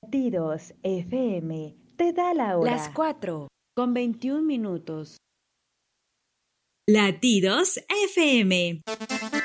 Latidos FM te da la hora. Las 4:21. Latidos FM.